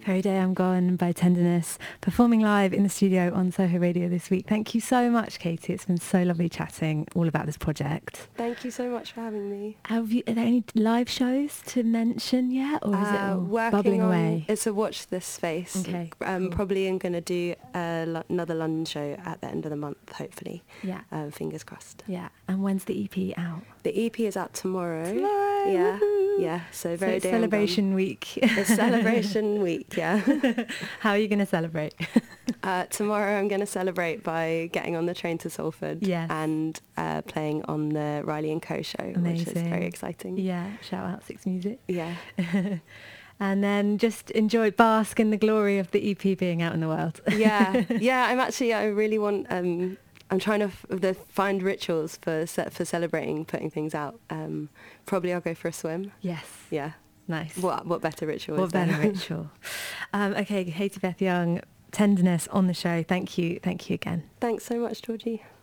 Every Day I'm Gone by Tenderness, performing live in the studio on Soho Radio this week. Thank you so much, Katie. It's been so lovely chatting all about this project. Thank you so much for having me. Are there any live shows to mention yet, or is it all bubbling away? It's a watch this space. Okay, cool. Probably I'm going to do another London show at the end of the month, hopefully. Yeah. Fingers crossed. Yeah. And when's the EP out? The EP is out tomorrow. Tomorrow. Yeah. So very it's celebration week. It's celebration week. Yeah. How are you going to celebrate? Tomorrow I'm going to celebrate by getting on the train to Salford. Yes. And playing on the Riley and Co show, Amazing. which is very exciting. Yeah. Shout out Six Music. Yeah. And then just enjoy, bask in the glory of the EP being out in the world. Yeah. I really want. I'm trying to find rituals for celebrating putting things out. Probably I'll go for a swim. Yes. Yeah. Nice. What better ritual What is there? better ritual? Okay, Katie Beth Young, Tenderness on the show. Thank you again. Thanks so much, Georgie.